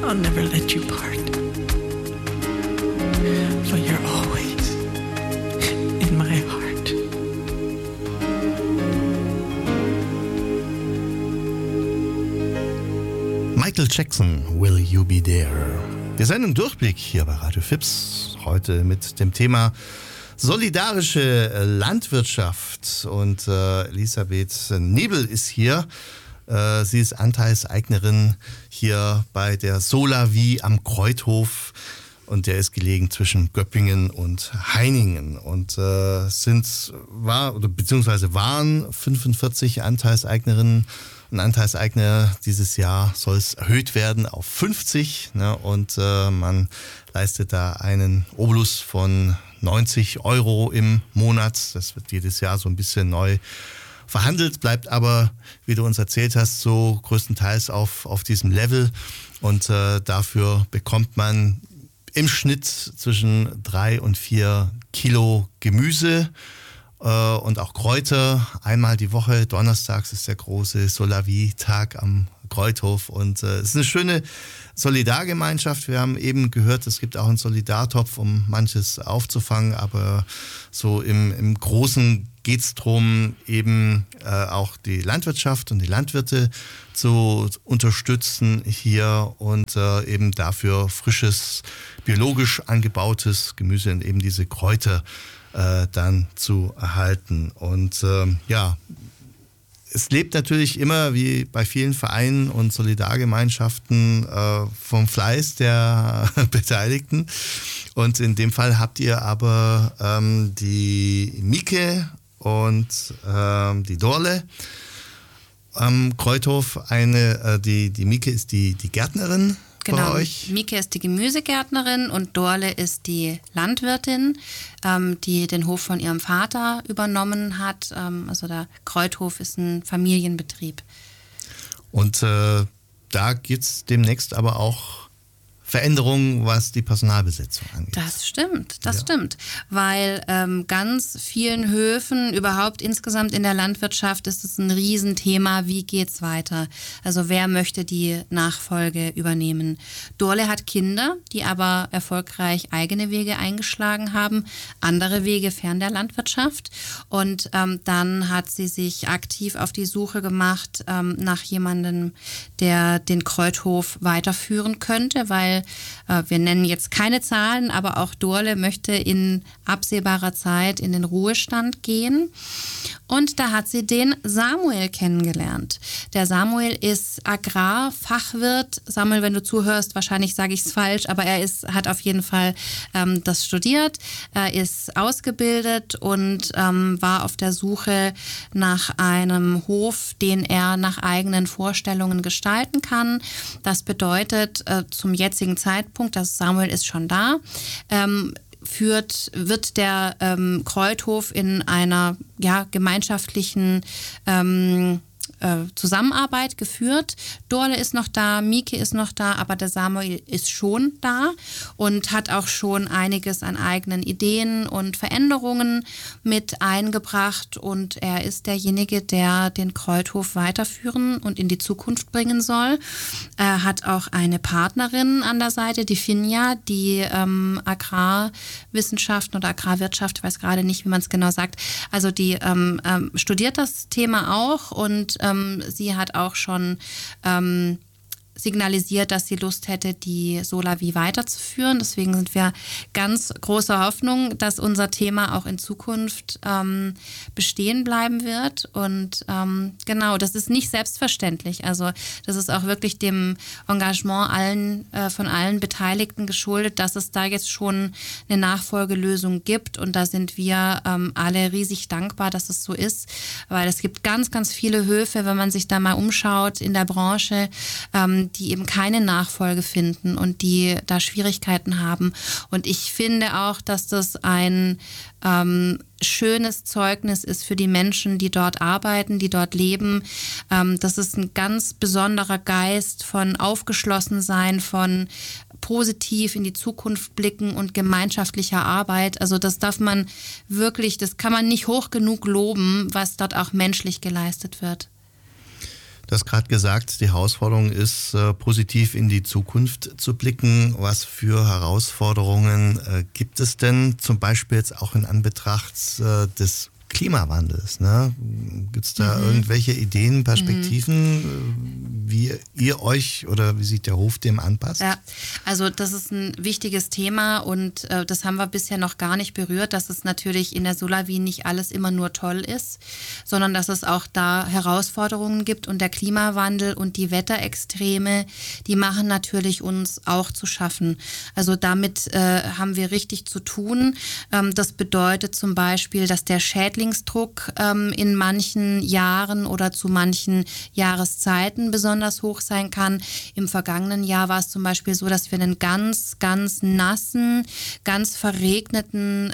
I'll never let you part. For you're always in my heart. Michael Jackson, Will You Be There? Wir senden Durchblick hier bei Radio FIPS. Heute mit dem Thema solidarische Landwirtschaft. Und Elisabeth Nebel ist hier. Sie ist Anteilseignerin hier bei der Solavie am Kreuthof. Und der ist gelegen zwischen Göppingen und Heiningen. Und waren 45 Anteilseignerinnen und Anteilseigner. Dieses Jahr soll es erhöht werden auf 50. Ne? Und man leistet da einen Obolus von 90 € im Monat. Das wird jedes Jahr so ein bisschen neu verhandelt, bleibt aber, wie du uns erzählt hast, so größtenteils auf diesem Level. Und dafür bekommt man im Schnitt zwischen 3 und 4 Kilo Gemüse und auch Kräuter. Einmal die Woche, donnerstags ist der große Solavie-Tag am Kreuthof. Und es ist eine schöne Solidargemeinschaft. Wir haben eben gehört, es gibt auch einen Solidartopf, um manches aufzufangen. Aber so im Großen geht es darum, eben auch die Landwirtschaft und die Landwirte zu unterstützen hier und eben dafür frisches, biologisch angebautes Gemüse und eben diese Kräuter dann zu erhalten. Und es lebt natürlich immer, wie bei vielen Vereinen und Solidargemeinschaften, vom Fleiß der Beteiligten. Und in dem Fall habt ihr aber die Mieke und die Dorle am Kreuthof. Die Mieke ist die Gärtnerin. Genau, bei euch. Mieke ist die Gemüsegärtnerin und Dorle ist die Landwirtin, die den Hof von ihrem Vater übernommen hat. Also der Kreuthof ist ein Familienbetrieb. Und da gibt es demnächst aber auch Veränderungen, was die Personalbesetzung angeht. Das stimmt. Weil ganz vielen Höfen, überhaupt insgesamt in der Landwirtschaft, ist es ein Riesenthema, wie geht's weiter? Also wer möchte die Nachfolge übernehmen? Dorle hat Kinder, die aber erfolgreich eigene Wege eingeschlagen haben, andere Wege fern der Landwirtschaft. Und dann hat sie sich aktiv auf die Suche gemacht nach jemandem, der den Kreuthof weiterführen könnte, weil wir nennen jetzt keine Zahlen, aber auch Dorle möchte in absehbarer Zeit in den Ruhestand gehen. Und da hat sie den Samuel kennengelernt. Der Samuel ist Agrarfachwirt. Samuel, wenn du zuhörst, wahrscheinlich sage ich es falsch, aber er hat auf jeden Fall das studiert. Er ist ausgebildet und war auf der Suche nach einem Hof, den er nach eigenen Vorstellungen gestalten kann. Das bedeutet zum jetzigen Zeitpunkt, dass Samuel ist schon da, wird der Kreuthof in einer gemeinschaftlichen Zusammenarbeit geführt. Dorle ist noch da, Mieke ist noch da, aber der Samuel ist schon da und hat auch schon einiges an eigenen Ideen und Veränderungen mit eingebracht und er ist derjenige, der den Kreuthof weiterführen und in die Zukunft bringen soll. Er hat auch eine Partnerin an der Seite, die Finja, die Agrarwissenschaften oder Agrarwirtschaft, ich weiß gerade nicht, wie man es genau sagt, also die studiert das Thema auch und sie hat auch schon signalisiert, dass sie Lust hätte, die Solavie weiterzuführen. Deswegen sind wir ganz großer Hoffnung, dass unser Thema auch in Zukunft bestehen bleiben wird. Und genau, das ist nicht selbstverständlich. Also das ist auch wirklich dem Engagement von allen Beteiligten geschuldet, dass es da jetzt schon eine Nachfolgelösung gibt. Und da sind wir alle riesig dankbar, dass es so ist. Weil es gibt ganz, ganz viele Höfe, wenn man sich da mal umschaut in der Branche, die eben keine Nachfolge finden und die da Schwierigkeiten haben. Und ich finde auch, dass das ein schönes Zeugnis ist für die Menschen, die dort arbeiten, die dort leben. Das ist ein ganz besonderer Geist von Aufgeschlossensein, von positiv in die Zukunft blicken und gemeinschaftlicher Arbeit. Also das darf man wirklich, das kann man nicht hoch genug loben, was dort auch menschlich geleistet wird. Du hast gerade gesagt, die Herausforderung ist, positiv in die Zukunft zu blicken. Was für Herausforderungen gibt es denn zum Beispiel jetzt auch in Anbetracht des Klimawandels? Ne? Gibt es da irgendwelche Ideen, Perspektiven, wie ihr euch oder wie sich der Hof dem anpasst? Ja, also das ist ein wichtiges Thema und das haben wir bisher noch gar nicht berührt, dass es natürlich in der Solavi nicht alles immer nur toll ist, sondern dass es auch da Herausforderungen gibt und der Klimawandel und die Wetterextreme, die machen natürlich uns auch zu schaffen. Also damit haben wir richtig zu tun. Das bedeutet zum Beispiel, dass der Schädlingsdruck in manchen Jahren oder zu manchen Jahreszeiten besonders hoch sein kann. Im vergangenen Jahr war es zum Beispiel so, dass wir einen ganz, ganz nassen, ganz verregneten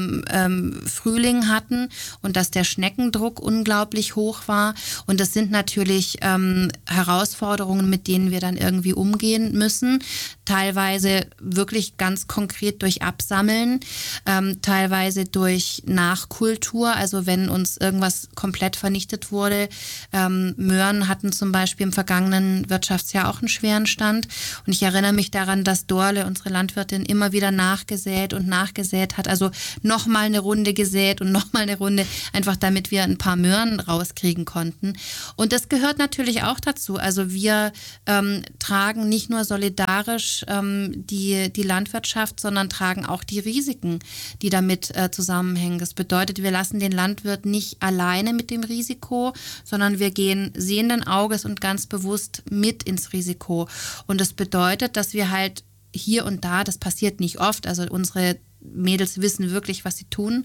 Frühling hatten und dass der Schneckendruck unglaublich hoch war. Und das sind natürlich Herausforderungen, mit denen wir dann irgendwie umgehen müssen. Teilweise wirklich ganz konkret durch Absammeln, teilweise durch Nachkultur, also wenn uns irgendwas komplett vernichtet wurde. Möhren hatten zum Beispiel im vergangenen Wirtschaftsjahr auch einen schweren Stand und ich erinnere mich daran, dass Dorle, unsere Landwirtin, immer wieder nachgesät hat, also nochmal eine Runde gesät und nochmal eine Runde, einfach damit wir ein paar Möhren rauskriegen konnten. Und das gehört natürlich auch dazu, also wir tragen nicht nur solidarisch die Landwirtschaft, sondern tragen auch die Risiken, die damit zusammenhängen. Das bedeutet, wir lassen den Landwirt nicht alleine mit dem Risiko, sondern wir gehen sehenden Auges und ganz bewusst mit ins Risiko. Und das bedeutet, dass wir halt hier und da, das passiert nicht oft, also unsere Mädels wissen wirklich, was sie tun.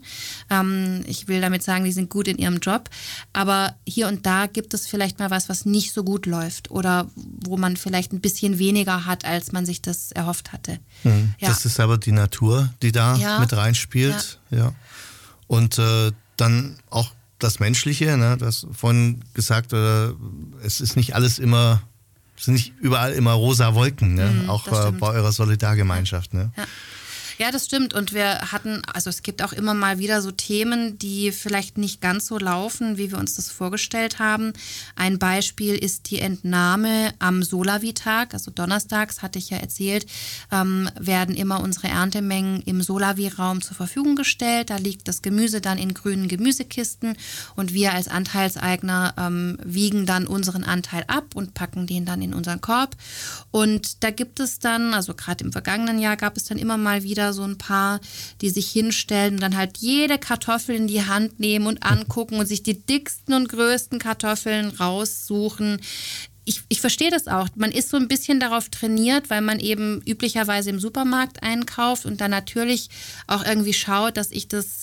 Ich will damit sagen, die sind gut in ihrem Job. Aber hier und da gibt es vielleicht mal was nicht so gut läuft oder wo man vielleicht ein bisschen weniger hat, als man sich das erhofft hatte. Ja. Das ist aber die Natur, die da mit reinspielt. Ja. Und dann auch das Menschliche, ne? Das vorhin gesagt, es ist nicht alles immer, es sind nicht überall immer rosa Wolken, ne? Auch bei eurer Solidargemeinschaft. Ne? Ja. Ja, das stimmt. Und wir hatten, also es gibt auch immer mal wieder so Themen, die vielleicht nicht ganz so laufen, wie wir uns das vorgestellt haben. Ein Beispiel ist die Entnahme am Solavi-Tag, also donnerstags, hatte ich ja erzählt, werden immer unsere Erntemengen im Solavi-Raum zur Verfügung gestellt. Da liegt das Gemüse dann in grünen Gemüsekisten und wir als Anteilseigner wiegen dann unseren Anteil ab und packen den dann in unseren Korb. Und da gibt es dann, also gerade im vergangenen Jahr gab es dann immer mal wieder so ein paar, die sich hinstellen und dann halt jede Kartoffel in die Hand nehmen und angucken und sich die dicksten und größten Kartoffeln raussuchen. Ich verstehe das auch. Man ist so ein bisschen darauf trainiert, weil man eben üblicherweise im Supermarkt einkauft und dann natürlich auch irgendwie schaut, dass ich das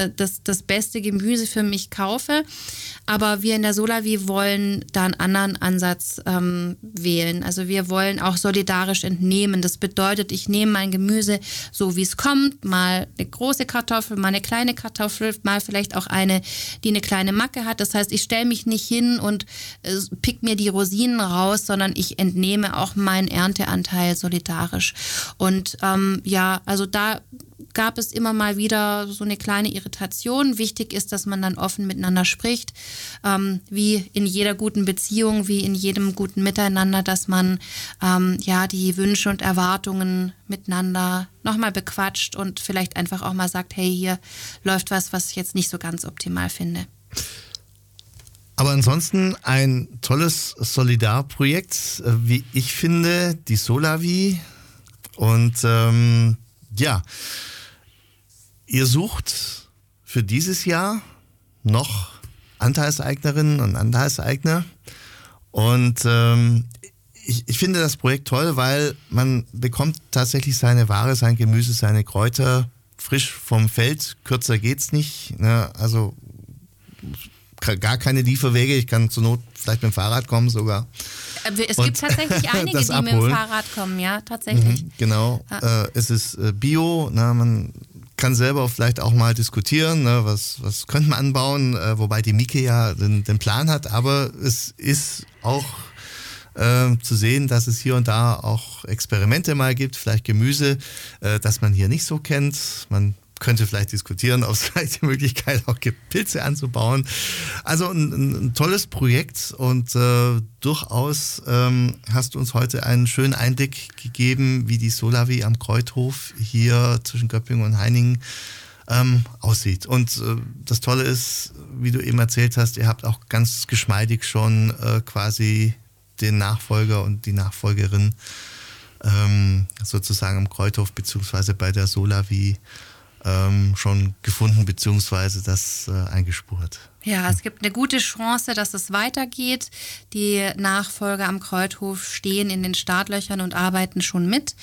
beste Gemüse für mich kaufe. Aber wir in der Solavi wollen da einen anderen Ansatz wählen. Also wir wollen auch solidarisch entnehmen. Das bedeutet, ich nehme mein Gemüse so, wie es kommt. Mal eine große Kartoffel, mal eine kleine Kartoffel, mal vielleicht auch eine, die eine kleine Macke hat. Das heißt, ich stelle mich nicht hin und pick mir die Rosinen raus, sondern ich entnehme auch meinen Ernteanteil solidarisch. Und also da gab es immer mal wieder so eine kleine Irritation. Wichtig ist, dass man dann offen miteinander spricht, wie in jeder guten Beziehung, wie in jedem guten Miteinander, dass man die Wünsche und Erwartungen miteinander nochmal bequatscht und vielleicht einfach auch mal sagt, hey, hier läuft was ich jetzt nicht so ganz optimal finde. Aber ansonsten ein tolles Solidarprojekt, wie ich finde, die Solavi. Und ihr sucht für dieses Jahr noch Anteilseignerinnen und Anteilseigner. Und ich finde das Projekt toll, weil man bekommt tatsächlich seine Ware, sein Gemüse, seine Kräuter frisch vom Feld. Kürzer geht's nicht. Ne? Also gar keine Lieferwege. Ich kann zur Not vielleicht mit dem Fahrrad kommen sogar. Es gibt tatsächlich einige, die mit dem Fahrrad kommen, ja, tatsächlich. Genau. Ja. Es ist Bio. Man kann selber vielleicht auch mal diskutieren, ne, was könnte man anbauen, wobei die Mieke ja den Plan hat. Aber es ist auch zu sehen, dass es hier und da auch Experimente mal gibt, vielleicht Gemüse, das man hier nicht so kennt. Man könnte vielleicht diskutieren, ob es vielleicht die Möglichkeit auch gibt, Pilze anzubauen. Also ein tolles Projekt und durchaus hast du uns heute einen schönen Einblick gegeben, wie die Solavi am Kreuthof hier zwischen Göppingen und Heiningen aussieht. Und das Tolle ist, wie du eben erzählt hast, ihr habt auch ganz geschmeidig schon quasi den Nachfolger und die Nachfolgerin sozusagen am Kreuthof beziehungsweise bei der Solavi schon gefunden beziehungsweise das eingespurt. Ja, es gibt eine gute Chance, dass es weitergeht. Die Nachfolger am Kreuthof stehen in den Startlöchern und arbeiten schon mit.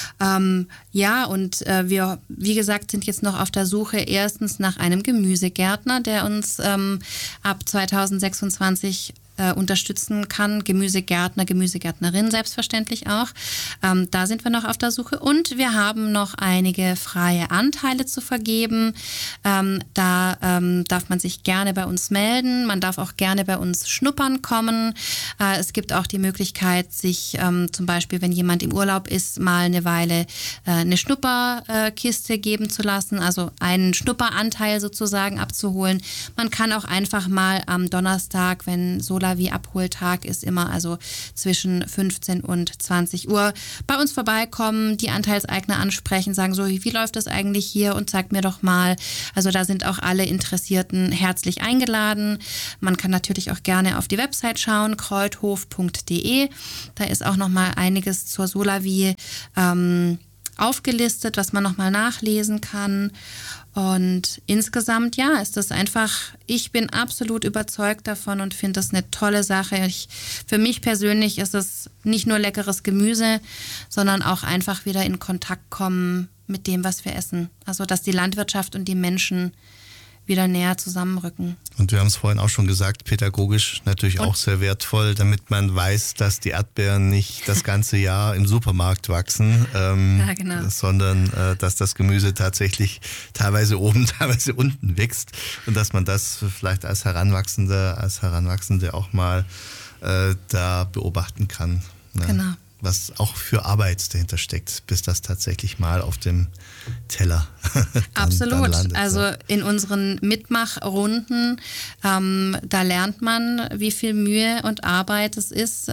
Wir, wie gesagt, sind jetzt noch auf der Suche erstens nach einem Gemüsegärtner, der uns ab 2026 unterstützen kann. Gemüsegärtner, Gemüsegärtnerin selbstverständlich auch. Da sind wir noch auf der Suche. Und wir haben noch einige freie Anteile zu vergeben. Da darf man sich gerne bei uns melden. Man darf auch gerne bei uns schnuppern kommen. Es gibt auch die Möglichkeit, sich zum Beispiel, wenn jemand im Urlaub ist, mal eine Weile eine Schnupperkiste geben zu lassen, also einen Schnupperanteil sozusagen abzuholen. Man kann auch einfach mal am Donnerstag, wenn Solavi Abholtag ist, immer also zwischen 15 und 20 Uhr bei uns vorbeikommen, die Anteilseigner ansprechen, sagen so, wie läuft das eigentlich hier und zeigt mir doch mal. Also da sind auch alle Interessierten herzlich eingeladen. Man kann natürlich auch gerne auf die Website schauen, kreuthof.de. Da ist auch nochmal einiges zur Solavi aufgelistet, was man nochmal nachlesen kann. Und insgesamt, ja, ist das einfach, ich bin absolut überzeugt davon und finde das eine tolle Sache. Für mich persönlich ist es nicht nur leckeres Gemüse, sondern auch einfach wieder in Kontakt kommen mit dem, was wir essen. Also, dass die Landwirtschaft und die Menschen wieder näher zusammenrücken. Und wir haben es vorhin auch schon gesagt, pädagogisch natürlich auch sehr wertvoll, damit man weiß, dass die Erdbeeren nicht das ganze Jahr im Supermarkt wachsen, genau. sondern dass das Gemüse tatsächlich teilweise oben, teilweise unten wächst und dass man das vielleicht als Heranwachsende auch mal da beobachten kann. Ne? Genau. Was auch für Arbeit dahinter steckt, bis das tatsächlich mal auf dem Teller Absolut. dann landet. Also in unseren Mitmachrunden, da lernt man, wie viel Mühe und Arbeit es ist,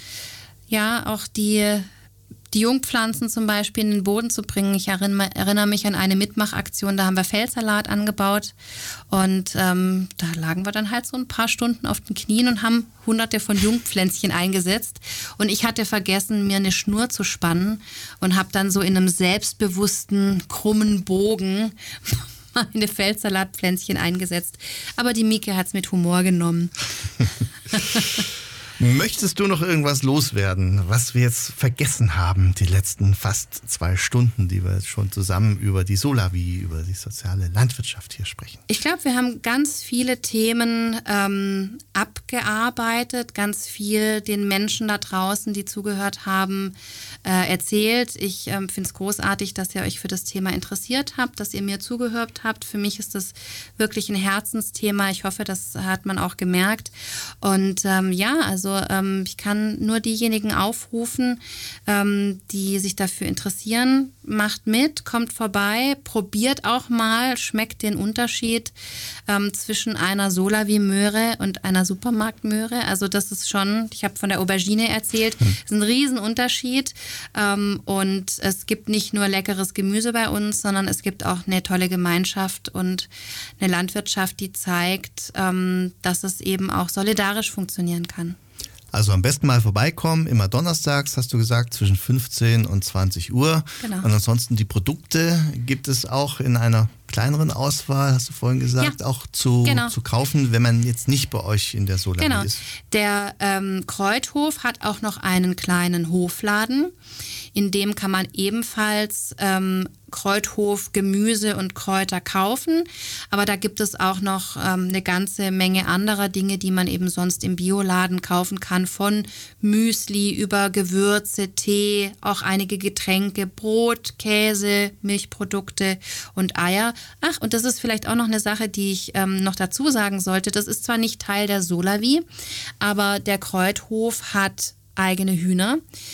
auch die Jungpflanzen zum Beispiel in den Boden zu bringen. Ich erinnere mich an eine Mitmachaktion, da haben wir Feldsalat angebaut und da lagen wir dann halt so ein paar Stunden auf den Knien und haben hunderte von Jungpflänzchen eingesetzt und ich hatte vergessen, mir eine Schnur zu spannen und habe dann so in einem selbstbewussten, krummen Bogen meine Feldsalatpflänzchen eingesetzt. Aber die Mieke hat es mit Humor genommen. Möchtest du noch irgendwas loswerden, was wir jetzt vergessen haben, die letzten fast 2 Stunden, die wir jetzt schon zusammen über die Solavi, über die soziale Landwirtschaft hier sprechen? Ich glaube, wir haben ganz viele Themen abgearbeitet, ganz viel den Menschen da draußen, die zugehört haben, erzählt. Ich finde es großartig, dass ihr euch für das Thema interessiert habt, dass ihr mir zugehört habt. Für mich ist das wirklich ein Herzensthema. Ich hoffe, das hat man auch gemerkt. Und ich kann nur diejenigen aufrufen, die sich dafür interessieren. Macht mit, kommt vorbei, probiert auch mal, schmeckt den Unterschied zwischen einer Solavi-Möhre und einer Supermarktmöhre. Also das ist schon, ich habe von der Aubergine erzählt, ist ein Riesenunterschied. Und es gibt nicht nur leckeres Gemüse bei uns, sondern es gibt auch eine tolle Gemeinschaft und eine Landwirtschaft, die zeigt, dass es eben auch solidarisch funktionieren kann. Also am besten mal vorbeikommen, immer donnerstags, hast du gesagt, zwischen 15 und 20 Uhr. Genau. Und ansonsten die Produkte gibt es auch in einer kleineren Auswahl, hast du vorhin gesagt, auch zu kaufen, wenn man jetzt nicht bei euch in der Solavi ist. Der Kreuthof hat auch noch einen kleinen Hofladen, in dem kann man ebenfalls Kreuthof Gemüse und Kräuter kaufen, aber da gibt es auch noch eine ganze Menge anderer Dinge, die man eben sonst im Bioladen kaufen kann, von Müsli über Gewürze, Tee, auch einige Getränke, Brot, Käse, Milchprodukte und Eier. Ach, und das ist vielleicht auch noch eine Sache, die ich noch dazu sagen sollte. Das ist zwar nicht Teil der Solavi, aber der Kreuthof hat eigene Hühner.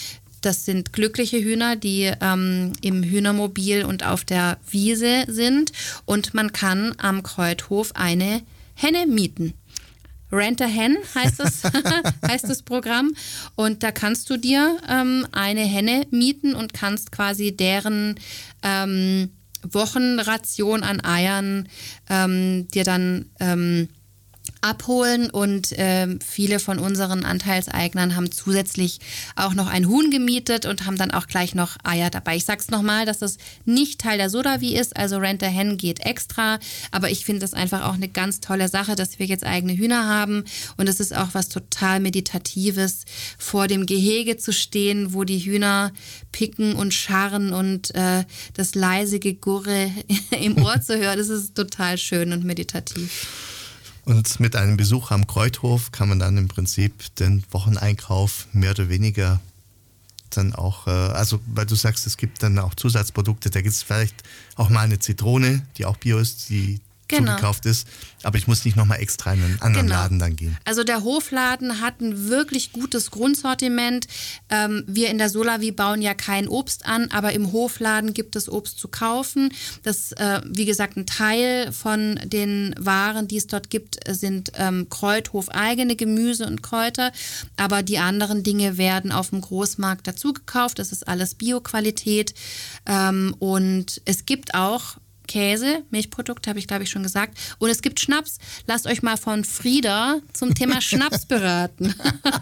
das sind glückliche Hühner, die im Hühnermobil und auf der Wiese sind. Und man kann am Kreuthof eine Henne mieten. Rent a Hen heißt das Programm. Und da kannst du dir eine Henne mieten und kannst quasi deren Wochenration an Eiern dir dann abholen. Und viele von unseren Anteilseignern haben zusätzlich auch noch ein Huhn gemietet und haben dann auch gleich noch Eier dabei. Ich sag's nochmal, dass das nicht Teil der Sodavi ist, also Rent a Hen geht extra, aber ich finde das einfach auch eine ganz tolle Sache, dass wir jetzt eigene Hühner haben und es ist auch was total Meditatives, vor dem Gehege zu stehen, wo die Hühner picken und scharren und das leise Gegurre im Ohr zu hören, das ist total schön und meditativ. Und mit einem Besuch am Kreuthof kann man dann im Prinzip den Wocheneinkauf mehr oder weniger dann auch, also weil du sagst, es gibt dann auch Zusatzprodukte, da gibt es vielleicht auch mal eine Zitrone, die auch bio ist, die zugekauft ist, aber ich muss nicht nochmal extra in einen anderen Laden dann gehen. Also der Hofladen hat ein wirklich gutes Grundsortiment. Wir in der Sodavi bauen ja kein Obst an, aber im Hofladen gibt es Obst zu kaufen. Das, wie gesagt, ein Teil von den Waren, die es dort gibt, sind Kreuthof-eigene Gemüse und Kräuter, aber die anderen Dinge werden auf dem Großmarkt dazu gekauft. Das ist alles Bio-Qualität und es gibt auch Käse, Milchprodukte, habe ich glaube ich schon gesagt. Und es gibt Schnaps. Lasst euch mal von Frieda zum Thema Schnaps beraten.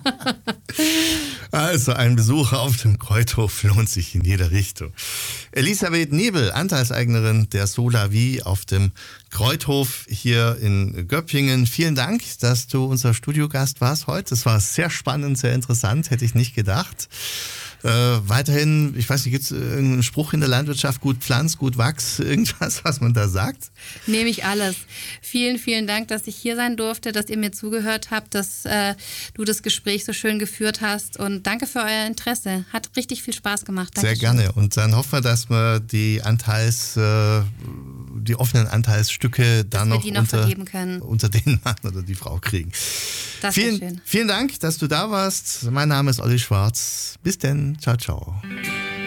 Also ein Besuch auf dem Kreuthof lohnt sich in jeder Richtung. Elisabeth Nebel, Anteilseignerin der Sodavi auf dem Kreuthof hier in Göppingen. Vielen Dank, dass du unser Studiogast warst heute. Das war sehr spannend, sehr interessant, hätte ich nicht gedacht. Weiterhin, ich weiß nicht, gibt es irgendeinen Spruch in der Landwirtschaft, gut Pflanz, gut Wachs, irgendwas, was man da sagt? Nehme ich alles. Vielen, vielen Dank, dass ich hier sein durfte, dass ihr mir zugehört habt, dass du das Gespräch so schön geführt hast und danke für euer Interesse. Hat richtig viel Spaß gemacht. Dankeschön. Sehr gerne und dann hoffen wir, dass wir die offenen Anteilsstücke dann noch unter den Mann oder die Frau kriegen. Das wäre schön. Vielen Dank, dass du da warst. Mein Name ist Olli Schwarz. Bis denn. Ciao, ciao.